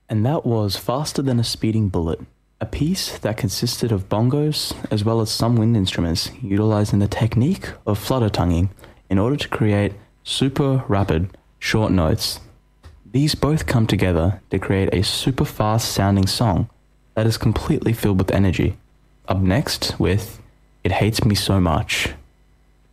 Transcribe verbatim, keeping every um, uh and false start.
And that was Faster Than a Speeding Bullet, a piece that consisted of bongos as well as some wind instruments utilizing the technique of flutter tonguing in order to create super rapid, short notes. These both come together to create a super fast sounding song that is completely filled with energy. Up next with It Hates Me So Much.